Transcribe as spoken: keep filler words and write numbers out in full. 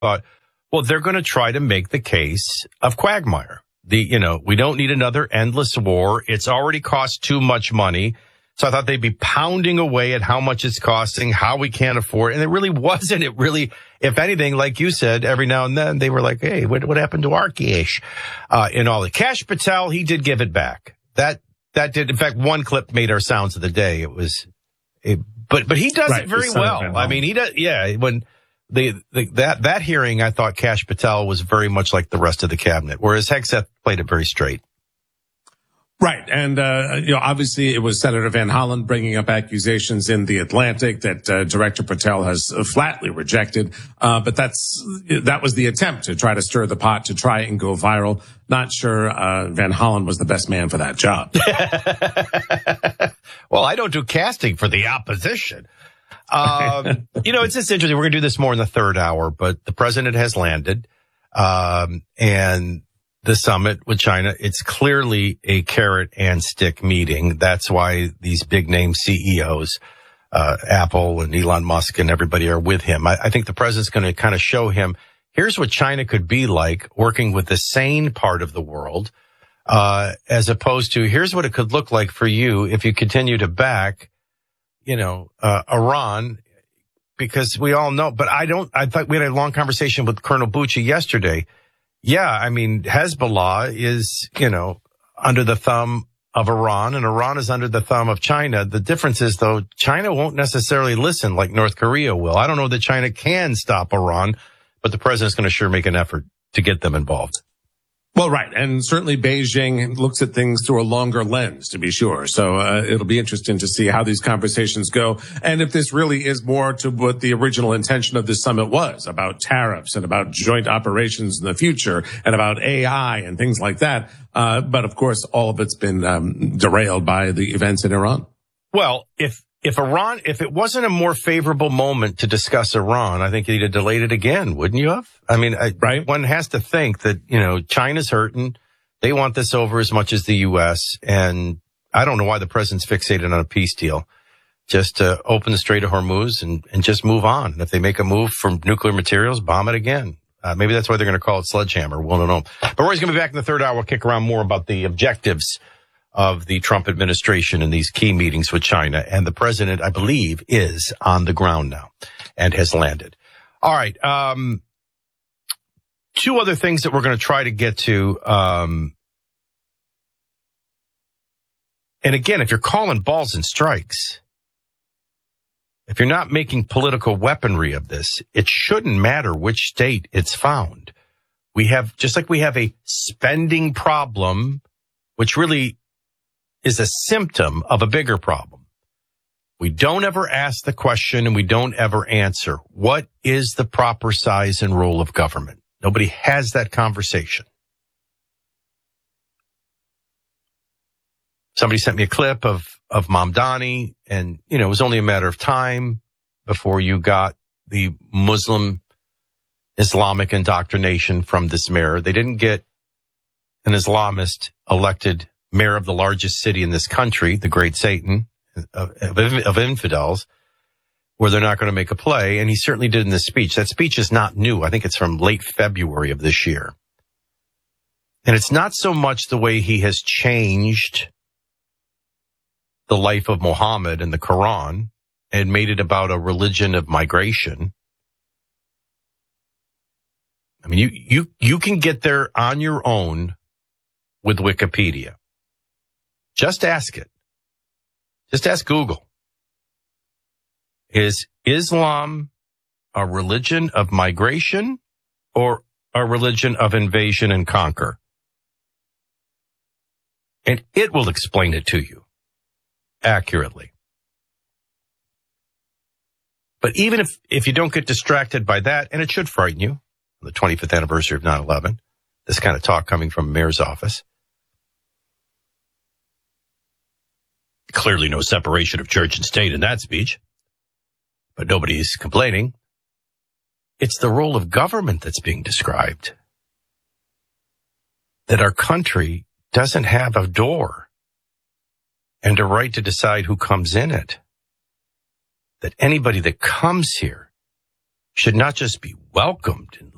thought, well, they're going to try to make the case of Quagmire. The, you know, we don't need another endless war. It's already cost too much money. So I thought they'd be pounding away at how much it's costing, how we can't afford it. And it really wasn't. It really, if anything, like you said, every now and then they were like, hey, what, what happened to our cash? Uh, and all the Kash Patel, he did give it back. That, that did. In fact, one clip made our sounds of the day. It was, it, but, but he does right, it very well. I mean, he does. Yeah. When the, the, that, that hearing, I thought Kash Patel was very much like the rest of the cabinet, whereas Hegseth played it very straight. Right. And, uh, you know, obviously it was Senator Van Hollen bringing up accusations in The Atlantic that uh, Director Patel has uh, flatly rejected. Uh, but that's, that was the attempt to try to stir the pot to try and go viral. Not sure, uh, Van Hollen was the best man for that job. Well, I don't do casting for the opposition. Um, you know, it's just interesting. We're going to do this more in the third hour, but the president has landed. Um, and the summit with China, it's clearly a carrot and stick meeting. That's why these big name C E Os, uh, Apple and Elon Musk and everybody are with him. I, I think the president's going to kind of show him, here's what China could be like working with the sane part of the world, uh, as opposed to here's what it could look like for you if you continue to back, you know, uh, Iran, because we all know, but I don't, I thought we had a long conversation with Colonel Bucci yesterday. Yeah, I mean, Hezbollah is, you know, under the thumb of Iran, and Iran is under the thumb of China. The difference is, though, China won't necessarily listen like North Korea will. I don't know that China can stop Iran, but the president's going to sure make an effort to get them involved. Well, right. And certainly Beijing looks at things through a longer lens, to be sure. So uh, it'll be interesting to see how these conversations go. And if this really is more to what the original intention of this summit was, about tariffs and about joint operations in the future and about A I and things like that. Uh, but of course, all of it's been um, derailed by the events in Iran. Well, if If Iran, if it wasn't a more favorable moment to discuss Iran, I think you'd have delayed it again, wouldn't you have? I mean, I, right. One has to think that, you know, China's hurting. They want this over as much as the U S. And I don't know why the president's fixated on a peace deal. Just to open the Strait of Hormuz and, and just move on. And if they make a move from nuclear materials, bomb it again. Uh, maybe that's why they're going to call it sledgehammer. We'll don't know. But Roy's going to be back in the third hour. We'll kick around more about the objectives of the Trump administration in these key meetings with China. And the president, I believe, is on the ground now and has landed. All right. Um, two other things that we're going to try to get to. Um, and again, if you're calling balls and strikes, if you're not making political weaponry of this, it shouldn't matter which state it's found. We have, just like we have a spending problem, which really is a symptom of a bigger problem. We don't ever ask the question and we don't ever answer. What is the proper size and role of government? Nobody has that conversation. Somebody sent me a clip of, of Mamdani, and, you know, it was only a matter of time before you got the Muslim Islamic indoctrination from this mayor. They didn't get an Islamist elected mayor of the largest city in this country, the great Satan of, of, of infidels, where they're not going to make a play. And he certainly did in this speech. That speech is not new. I think it's from late February of this year. And it's not so much the way he has changed the life of Muhammad and the Quran and made it about a religion of migration. I mean, you, you, you can get there on your own with Wikipedia. Just ask it. Just ask Google. Is Islam a religion of migration or a religion of invasion and conquer? And it will explain it to you accurately. But even if, if you don't get distracted by that, and it should frighten you, on the twenty-fifth anniversary of nine eleven, this kind of talk coming from a mayor's office. Clearly no separation of church and state in that speech, but nobody's complaining. It's the role of government that's being described. That our country doesn't have a door and a right to decide who comes in it. That anybody that comes here should not just be welcomed and